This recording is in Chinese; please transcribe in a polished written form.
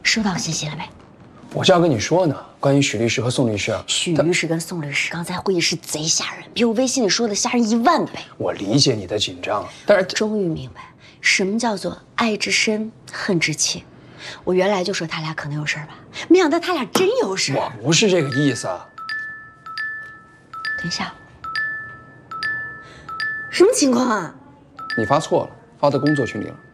收到信息了没？ 我就要跟你说呢，关于许律师和宋律师啊。 许律师跟宋律师刚才会议室贼吓人，比我微信里说的吓人10000倍。 我理解你的紧张，但是终于明白什么叫做爱之深，恨之切。我原来就说他俩可能有事儿吧，没想到他俩真有事儿。 我不是这个意思啊。 等一下，什么情况啊？ 你发错了，发到工作群里了。